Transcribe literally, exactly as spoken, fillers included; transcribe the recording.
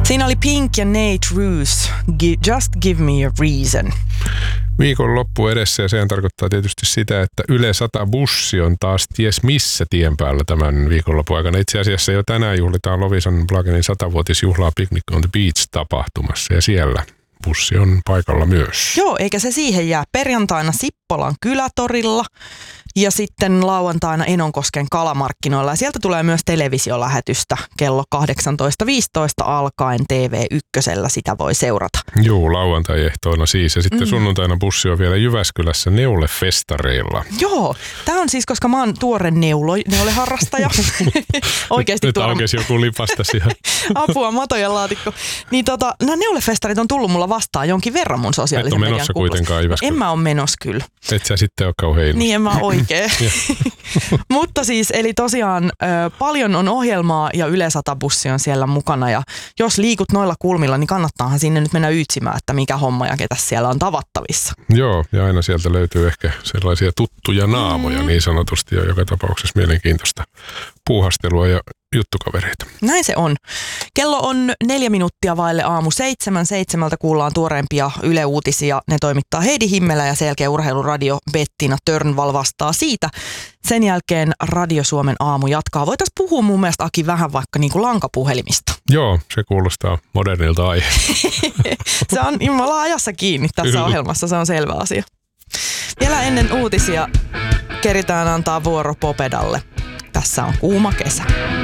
Siinä oli Pink ja Nate Roos, Just Give Me a Reason. Viikon loppu edessä ja sehän tarkoittaa tietysti sitä, että Yle sata bussi on taas ties missä tien päällä tämän viikonlopun aikana. Itse asiassa jo tänään juhlitaan Loviisan Plagenin satavuotisjuhlaa Picnic on the Beach-tapahtumassa ja siellä bussi on paikalla myös. Joo, eikä se siihen jää. Perjantaina Sippolan kylätorilla ja sitten lauantaina Enonkosken kalamarkkinoilla. Ja sieltä tulee myös televisiolähetystä kello kahdeksantoista viisitoista alkaen T V ykkösellä. Sitä voi seurata. Joo, lauantai-ehtoina siis. Ja sitten mm. sunnuntaina bussi on vielä Jyväskylässä Neule-festareilla. Joo, tämä on siis, koska mä oon tuore neulo, neuleharrastaja. Oikeasti nyt aukesi joku lipasta siihen. Apua, matojen laatikko. Niin tota, nämä Neule-festarit on tullut mulla vastaan jonkin verran mun sosiaalisen median menossa kuitenkaan no, en mä ole menossa kyllä. Et sä sitten ole kauhean ilmassa. Niin en mä oikein. Mutta siis, eli tosiaan ö, paljon on ohjelmaa ja Yle sata bussi on siellä mukana. Ja jos liikut noilla kulmilla, niin kannattaahan sinne nyt mennä ytsimään, että mikä homma ja ketä siellä on tavattavissa. Joo, ja aina sieltä löytyy ehkä sellaisia tuttuja naamoja mm. niin sanotusti ja joka tapauksessa mielenkiintoista puuhastelua ja juttukavereita. Näin se on. Kello on neljä minuuttia vaille aamu seitsemän. Seitsemältä kuullaan tuoreempia Yle-uutisia. Ne toimittaa Heidi Himmelä ja sen jälkeen urheiluradio Bettina Törnval vastaa siitä. Sen jälkeen Radio Suomen aamu jatkaa. Voitaisiin puhua mun mielestä, Aki, vähän vaikka niin kuin lankapuhelimista. Joo, se kuulostaa modernilta aiheelta. Se on, me ollaan ajassa kiinni tässä Kyllä. ohjelmassa, se on selvä asia. Vielä ennen uutisia keritään antaa vuoro Popedalle. Tässä on Kuuma kesä.